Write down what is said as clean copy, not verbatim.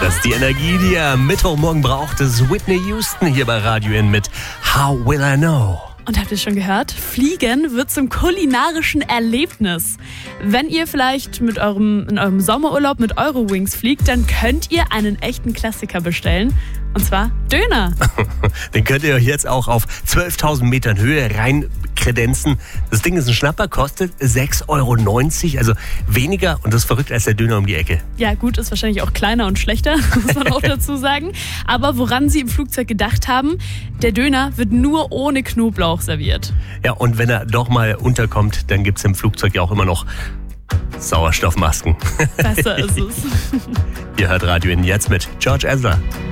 Das ist die Energie, die ihr am Mittwochmorgen braucht. Das ist Whitney Houston hier bei Radio N mit How Will I Know? Und habt ihr schon gehört? Fliegen wird zum kulinarischen Erlebnis. Wenn ihr vielleicht in eurem Sommerurlaub mit Eurowings fliegt, dann könnt ihr einen echten Klassiker bestellen. Und zwar Döner. Den könnt ihr euch jetzt auch auf 12.000 Metern Höhe rein kredenzen. Das Ding ist ein Schnapper, kostet 6,90 €, also weniger, und das ist verrückt als der Döner um die Ecke. Ja gut, ist wahrscheinlich auch kleiner und schlechter, muss man auch dazu sagen. Aber woran sie im Flugzeug gedacht haben, der Döner wird nur ohne Knoblauch serviert. Ja, und wenn er doch mal unterkommt, dann gibt es im Flugzeug ja auch immer noch Sauerstoffmasken. Besser ist es. Ihr hört Radio N jetzt mit George Ezra.